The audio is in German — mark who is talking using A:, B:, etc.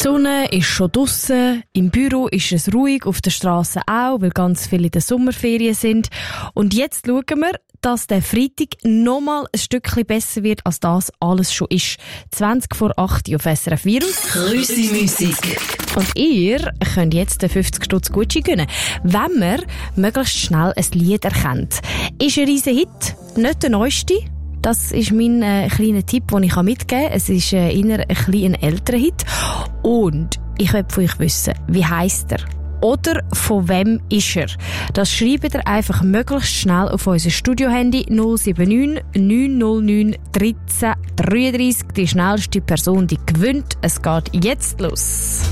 A: Die Sonne ist schon draussen, im Büro ist es ruhig, auf der Straße auch, weil ganz viele in der Sommerferien sind. Und jetzt schauen wir, dass der Freitag nochmal ein Stückchen besser wird, als das alles schon ist. 20 vor 8 auf SRF Virus.
B: Krüsi-Musik.
A: Und ihr könnt jetzt den 50 Stutz Gucci gönnen, wenn man möglichst schnell ein Lied erkennt. Ist ein riesen Hit, nicht der neueste. Das ist mein kleiner Tipp, den ich mitgeben kann. Es ist eher ein älterer Hit. Und ich will von euch wissen, wie heisst er? Oder von wem ist er? Das schreibt ihr einfach möglichst schnell auf unser Studiohandy 079 909 13 33. Die schnellste Person, die gewinnt. Es geht jetzt los.